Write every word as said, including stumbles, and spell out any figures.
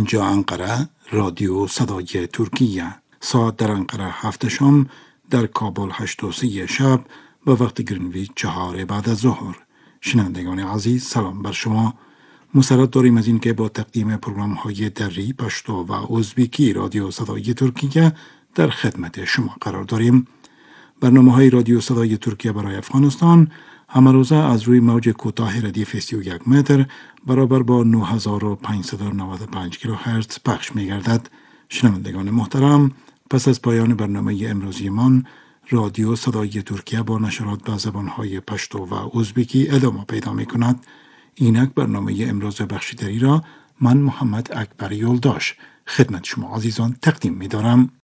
اینجا انقره، رادیو صدای ترکیه. ساعت در انقره هفت شام، در کابل هشت و سی شب و وقت گرینویچ چهار بعد از ظهر. شنوندگان عزیز، سلام بر شما. مسرت داریم از این که با تقدیم پروگرام های دری، پشتو و ازبیکی رادیو صدای ترکیه در خدمت شما قرار داریم. برنامه های رادیو صدای ترکیه برای افغانستان همه روزه از روی موج کوتاه ردیف سی و یک متر برابر با نه هزار و پانصد و نود و پنج کیلوهرتز پخش می گردد. شنوندگان محترم، پس از پایان برنامه امروزی من، رادیو صدای ترکیه با نشرات به زبانهای پشتو و ازبیکی ادامه پیدا می کند. اینک برنامه امروز بخشیدری را من محمد اکبر یولداش خدمت شما عزیزان تقدیم می دارم.